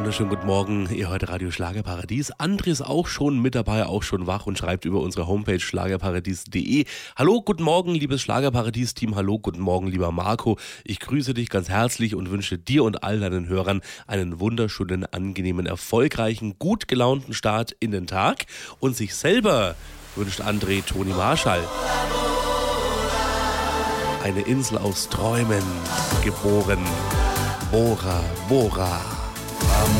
wunderschönen guten Morgen, ihr heute Radio Schlagerparadies. André ist auch schon mit dabei, auch schon wach und schreibt über unsere Homepage schlagerparadies.de. Hallo, guten Morgen, liebes Schlagerparadies-Team. Hallo, guten Morgen, lieber Marco. Ich grüße dich ganz herzlich und wünsche dir und all deinen Hörern einen wunderschönen, angenehmen, erfolgreichen, gut gelaunten Start in den Tag. Und sich selber wünscht André Toni Marschall. Eine Insel aus Träumen, geboren. Bora Bora.